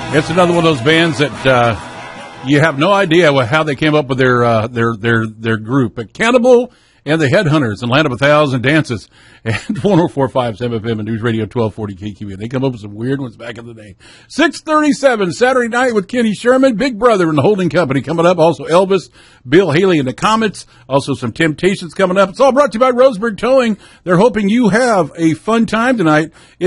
It's another one of those bands that you have no idea how they came up with their group. Cannibal and the Headhunters, and Land of 1,000 Dances, and 104.5 FM and News Radio 1240 KQE. They come up with some weird ones back in the day. 6:37 Saturday night with Kenny Sherman, Big Brother and the Holding Company coming up. Also Elvis, Bill Haley and the Comets. Also some Temptations coming up. It's all brought to you by Roseburg Towing. They're hoping you have a fun time tonight.